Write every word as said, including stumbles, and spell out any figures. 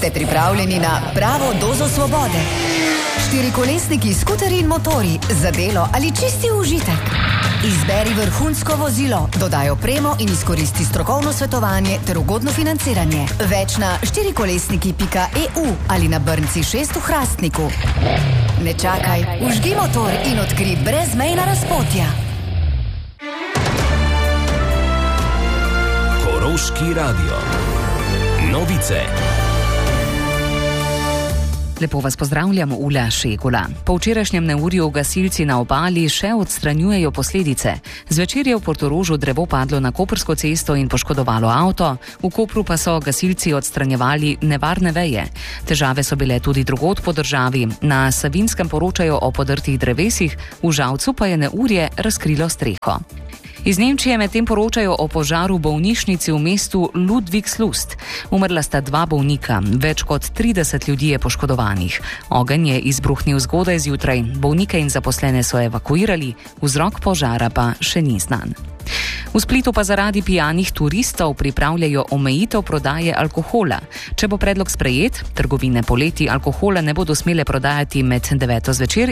Ste pripravljeni na pravo dozo svobode? Štirikolesniki, skuteri in motori, za delo ali čisti užitek? Izberi vrhunsko vozilo, dodaj opremo in izkoristi strokovno svetovanje ter ugodno financiranje. Več na štirikolesniki pika e u ali na Brnci šest v Hrastniku. Ne čakaj, vžgi motor in odkri brezmejna razpotja. Koroški radio. Novice. Lepo vas pozdravljamo, Ula Šegula. Po včerajšnjem neurju gasilci na obali še odstranjujejo posledice. Zvečer je v Portorožu drevo padlo na Koprsko cesto in poškodovalo avto, v Kopru pa so gasilci odstranjevali nevarne veje. Težave so bile tudi drugod po državi. Na Savinjskem poročajo o podrtih drevesih, v Žalcu pa je neurje razkrilo streho. Iz Nemčije medtem poročajo o požaru v bolnišnici v mestu Ludwigslust. Umrla sta dva bolnika, več kot trideset ljudi je poškodovanih. Ogenj je izbruhnil zgodaj zjutraj, bolnike in zaposlene so evakuirali, vzrok požara pa še ni znan. V Splitu pa zaradi pijanih turistov pripravljajo omejitev prodaje alkohola. Če bo predlog sprejet, trgovine poleti alkohola ne bodo smele prodajati med deveto zvečer